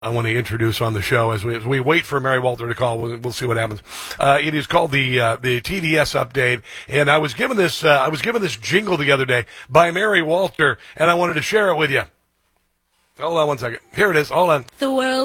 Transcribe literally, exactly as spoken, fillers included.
I want to introduce on the show as we, as we wait for Mary Walter to call. We'll, we'll see what happens. Uh, it is called the uh, the T D S update, and I was given this uh, I was given this jingle the other day by Mary Walter, and I wanted to share it with you. Hold on one second. Here it is. Hold on. The world.